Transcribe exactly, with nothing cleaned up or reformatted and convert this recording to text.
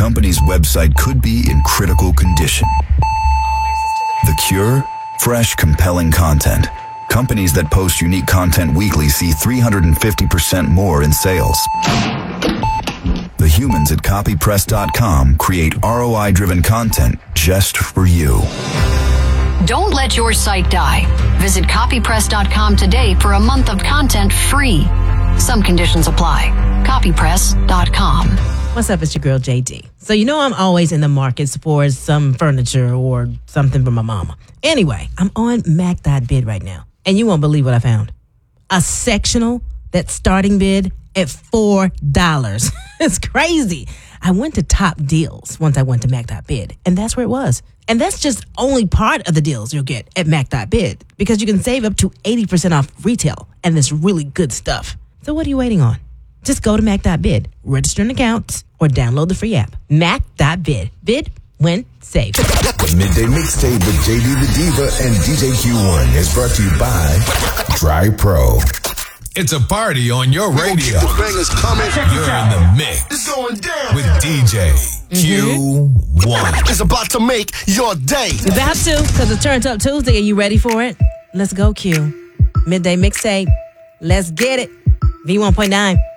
company's website could be in critical condition. The cure? Fresh, compelling content. Companies that post unique content weekly see three hundred fifty percent more in sales. The humans at copy press dot com create R O I-driven content just for you. Don't let your site die. Visit copy press dot com today for a month of content free. Some conditions apply. copy press dot com. What's up? It's your girl, J D. So you know I'm always in the markets for some furniture or something for my mama. Anyway, I'm on Mac dot bid right now. And you won't believe what I found. A sectional that's starting bid at four dollars. It's crazy. I went to Top Deals once I went to Mac dot bid, and that's where it was. And that's just only part of the deals you'll get at Mac dot bid, because you can save up to eighty percent off retail and this really good stuff. So what are you waiting on? Just go to Mac dot bid, register an account, or download the free app. Mac dot bid. Bid, win, save. The Midday Mixtape with J D the Diva and D J Q one is brought to you by Dry Pro. It's a party on your radio. Bangers coming. You're in the mix. It's going down with D J Q one. It's about to make your day. About to, because it's Turned Up Tuesday. Are you ready for it? Let's go, Q. Midday Mixtape. Let's get it. V one point nine.